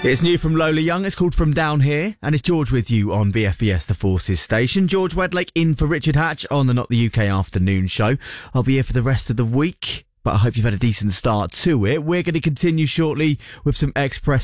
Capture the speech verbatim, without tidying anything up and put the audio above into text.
It's new from Lola Young. It's called From Down Here, and it's George with you on B F B S The Forces station. George Wedlake in for Richard Hatch on the Not the U K afternoon show. I'll be here for the rest of the week, but I hope you've had a decent start to it. We're going to continue shortly with some Express